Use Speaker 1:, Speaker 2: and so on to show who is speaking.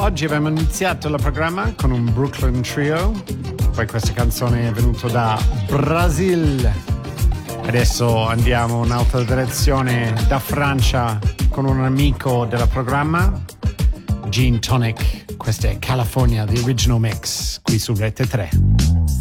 Speaker 1: oggi abbiamo iniziato il programma con un Brooklyn Trio, poi questa canzone è venuta da Brasil. Adesso andiamo in un'altra direzione, da Francia, con un amico del programma, Gin Tonic. Questa è California, the original mix, qui su Rete 3.